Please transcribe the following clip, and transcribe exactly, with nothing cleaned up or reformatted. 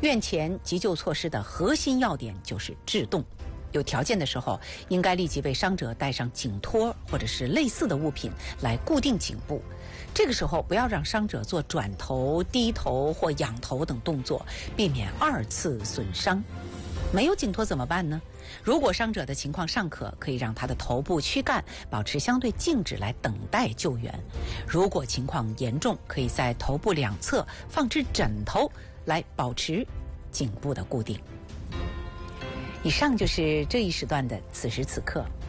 院前急救措施的核心要点就是制动。有条件的时候，应该立即为伤者带上颈托或者是类似的物品来固定颈部。这个时候不要让伤者做转头、低头或仰头等动作，避免二次损伤。没有颈托怎么办呢？如果伤者的情况尚可，可以让他的头部躯干保持相对静止来等待救援。如果情况严重，可以在头部两侧放置枕头来保持颈部的固定。以上就是这一时段的此时此刻。